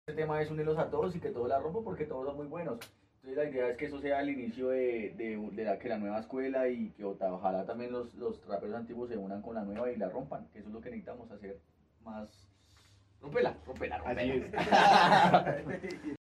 este tema es unirlos a todos y que todos la rompan porque todos son muy buenos. Entonces la idea es que eso sea el inicio que la nueva escuela y que ojalá también los raperos antiguos se unan con la nueva y la rompan, que eso es lo que necesitamos hacer más. Rompela, rompela, rompela. Así es.